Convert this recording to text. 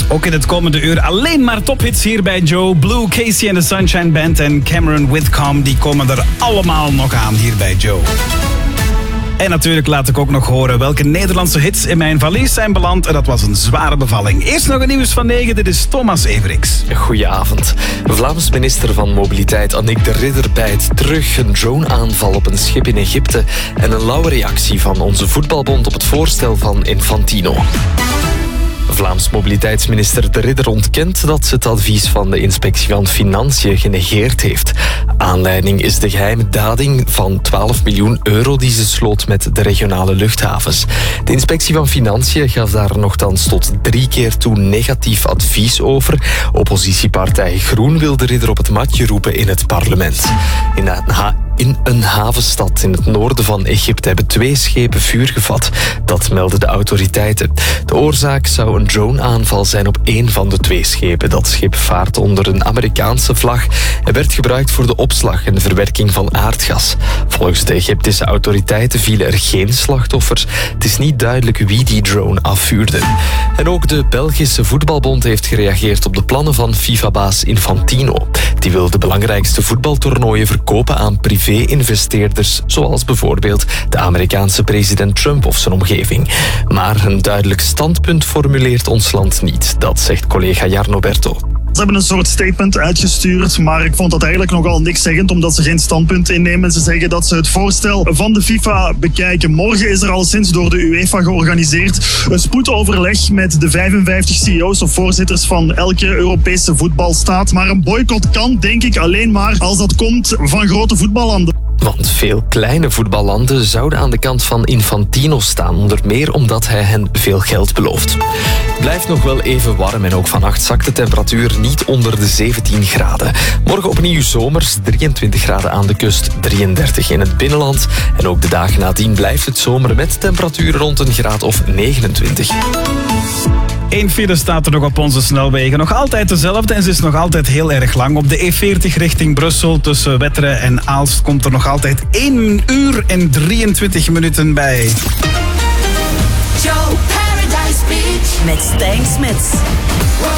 Ook in het komende uur alleen maar tophits hier bij Joe. Blue, Casey and the Sunshine Band en Cameron Whitcomb, die komen er allemaal nog aan hier bij Joe. En natuurlijk laat ik ook nog horen welke Nederlandse hits in mijn valies zijn beland. En dat was een zware bevalling. Eerst nog een nieuws van 9, dit is Thomas Everix. Goedenavond. Vlaams minister van Mobiliteit Annick de Ridder bijt terug een drone-aanval op een schip in Egypte en een lauwe reactie van onze voetbalbond op het voorstel van Infantino. Vlaams mobiliteitsminister De Ridder ontkent dat ze het advies van de inspectie van Financiën genegeerd heeft. Aanleiding is de geheime dading van 12 miljoen euro die ze sloot met de regionale luchthavens. De inspectie van Financiën gaf daar nogthans tot 3 keer toe negatief advies over. Oppositiepartij Groen wil De Ridder op het matje roepen in het parlement. In een havenstad in het noorden van Egypte hebben 2 schepen vuur gevat. Dat melden de autoriteiten. De oorzaak zou een drone-aanval zijn op 1 van de 2 schepen. Dat schip vaart onder een Amerikaanse vlag en werd gebruikt voor de opslag en de verwerking van aardgas. Volgens de Egyptische autoriteiten vielen er geen slachtoffers. Het is niet duidelijk wie die drone afvuurde. En ook de Belgische voetbalbond heeft gereageerd op de plannen van FIFA-baas Infantino. Die wil de belangrijkste voetbaltoernooien verkopen aan privé-investeerders, zoals bijvoorbeeld de Amerikaanse president Trump of zijn omgeving. Maar een duidelijk standpunt formuleert ons land niet, dat zegt collega Jarno Berto. Ze hebben een soort statement uitgestuurd, maar ik vond dat eigenlijk nogal niks zeggend, omdat ze geen standpunt innemen. Ze zeggen dat ze het voorstel van de FIFA bekijken. Morgen is er al sinds door de UEFA georganiseerd een spoedoverleg met de 55 CEO's of voorzitters van elke Europese voetbalstaat. Maar een boycott kan, denk ik, alleen maar als dat komt van grote voetballanden. Want veel kleine voetballanden zouden aan de kant van Infantino staan, onder meer omdat hij hen veel geld belooft. Het blijft nog wel even warm en ook vannacht zakt de temperatuur niet onder de 17 graden. Morgen opnieuw zomers, 23 graden aan de kust, 33 in het binnenland. En ook de dagen nadien blijft het zomer met temperaturen rond een graad of 29. 1 file staat er nog op onze snelwegen. Nog altijd dezelfde en ze is nog altijd heel erg lang. Op de E40 richting Brussel tussen Wetteren en Aalst komt er nog altijd 1 uur en 23 minuten bij. Joe Paradise Beach met Stijn Smits.